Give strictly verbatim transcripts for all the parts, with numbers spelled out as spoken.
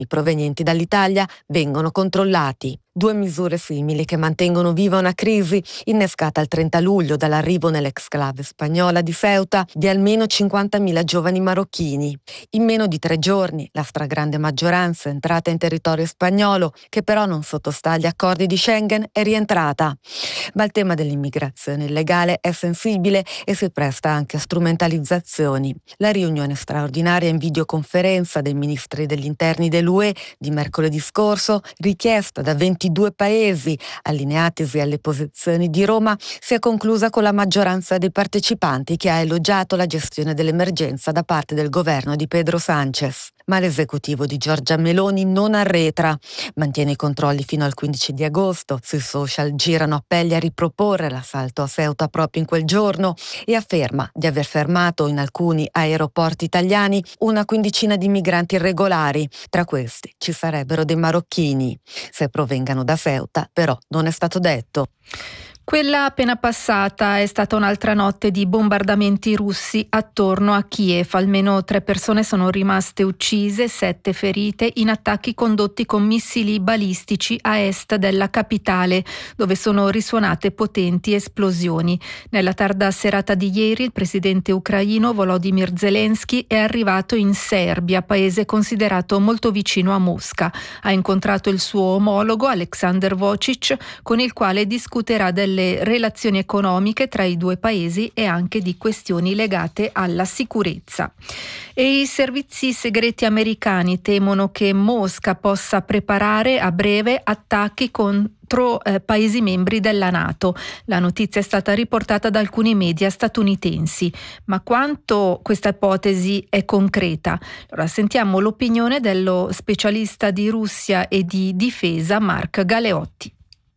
i provenienti dall'Italia vengono controllati. Due misure simili che mantengono viva una crisi innescata il trenta luglio dall'arrivo nell'exclave spagnola di Ceuta di almeno cinquantamila giovani marocchini. In meno di tre giorni la stragrande maggioranza è entrata in territorio spagnolo, che però non sottostà agli accordi di Schengen, è rientrata. Ma il tema dell'immigrazione illegale è sensibile e si presta anche a strumentalizzazioni. La riunione straordinaria in videoconferenza dei ministri degli interni dell'U E di mercoledì scorso, richiesta da ventidue paesi allineatisi alle posizioni di Roma, si è conclusa con la maggioranza dei partecipanti che ha elogiato la gestione dell'emergenza da parte del governo di Pedro Sánchez. Ma l'esecutivo di Giorgia Meloni non arretra, mantiene i controlli fino al quindici di agosto, sui social girano appelli a riproporre l'assalto a Ceuta proprio in quel giorno e afferma di aver fermato in alcuni aeroporti italiani una quindicina di migranti irregolari, tra questi ci sarebbero dei marocchini. Se provengano da Ceuta, però, non è stato detto. Quella appena passata è stata un'altra notte di bombardamenti russi attorno a Kiev. Almeno tre persone sono rimaste uccise, sette ferite in attacchi condotti con missili balistici a est della capitale, dove sono risuonate potenti esplosioni. Nella tarda serata di ieri il presidente ucraino Volodymyr Zelensky è arrivato in Serbia, paese considerato molto vicino a Mosca. Ha incontrato il suo omologo Aleksandar Vučić, con il quale discuterà delle relazioni economiche tra i due paesi e anche di questioni legate alla sicurezza. E i servizi segreti americani temono che Mosca possa preparare a breve attacchi contro eh, paesi membri della NATO. La notizia è stata riportata da alcuni media statunitensi, ma quanto questa ipotesi è concreta? Allora, sentiamo l'opinione dello specialista di Russia e di difesa Mark Galeotti.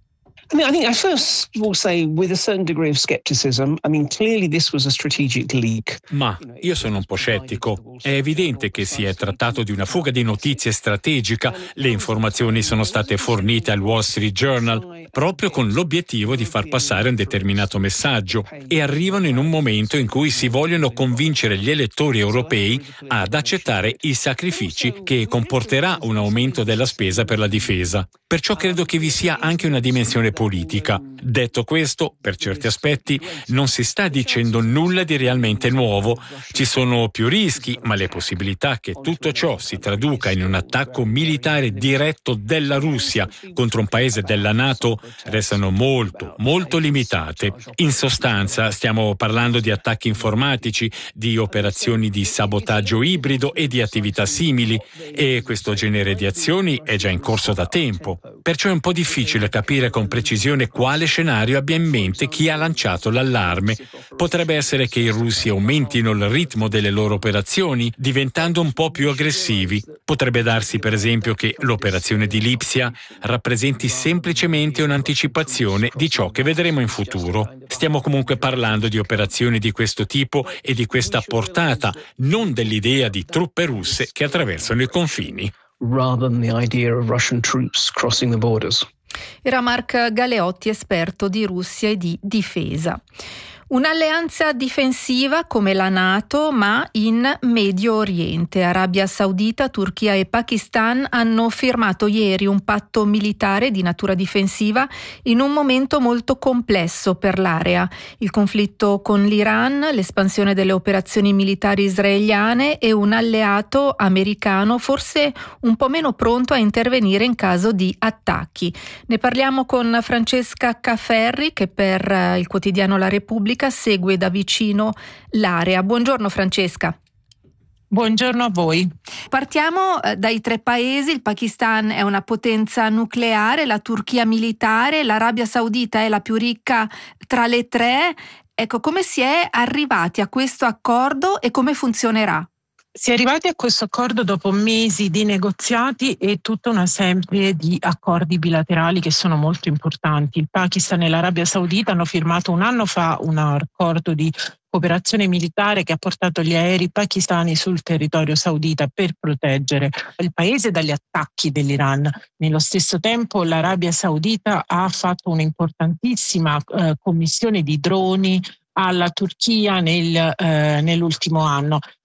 I mean, I think I first will say with a certain degree of skepticism, I mean, clearly this was a strategic leak. Ma io sono un po' scettico. È evidente che si è trattato di una fuga di notizie strategica. Le informazioni sono state fornite al Wall Street Journal proprio con l'obiettivo di far passare un determinato messaggio e arrivano in un momento in cui si vogliono convincere gli elettori europei ad accettare i sacrifici che comporterà un aumento della spesa per la difesa. Perciò credo che vi sia anche una dimensione politica. Detto questo, per certi aspetti non si sta dicendo nulla di realmente nuovo. Ci sono più rischi, ma le possibilità che tutto ciò si traduca in un attacco militare diretto della Russia contro un paese della NATO restano molto, molto limitate. In sostanza, stiamo parlando di attacchi informatici, di operazioni di sabotaggio ibrido e di attività simili, e questo genere di azioni è già in corso da tempo. Perciò è un po' difficile capire con precisione quale scenario abbia in mente chi ha lanciato l'allarme. Potrebbe essere che i russi aumentino il ritmo delle loro operazioni, diventando un po' più aggressivi. Potrebbe darsi, per esempio, che l'operazione di Lipsia rappresenti semplicemente un'anticipazione di ciò che vedremo in futuro. Stiamo comunque parlando di operazioni di questo tipo e di questa portata, non dell'idea di truppe russe che attraversano i confini. Rather than the idea of Russian troops crossing the borders. Era Mark Galeotti, esperto di Russia e di difesa. Un'alleanza difensiva come la NATO, ma in Medio Oriente. Arabia Saudita, Turchia e Pakistan hanno firmato ieri un patto militare di natura difensiva in un momento molto complesso per l'area. Il conflitto con l'Iran, l'espansione delle operazioni militari israeliane e un alleato americano forse un po' meno pronto a intervenire in caso di attacchi. Ne parliamo con Francesca Caferri, che per il quotidiano La Repubblica segue da vicino l'area. Buongiorno Francesca. Buongiorno a voi. Partiamo eh, dai tre paesi. Il Pakistan è una potenza nucleare, la Turchia militare, l'Arabia Saudita è la più ricca tra le tre. Ecco, come si è arrivati a questo accordo e come funzionerà? Si è arrivati a questo accordo dopo mesi di negoziati e tutta una serie di accordi bilaterali che sono molto importanti. Il Pakistan e l'Arabia Saudita hanno firmato un anno fa un accordo di cooperazione militare che ha portato gli aerei pakistani sul territorio saudita per proteggere il paese dagli attacchi dell'Iran. Nello stesso tempo l'Arabia Saudita ha fatto un'importantissima eh, commissione di droni alla Turchia nel, eh, nell'ultimo anno.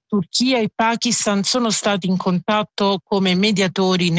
Turchia e Pakistan sono stati in contatto come mediatori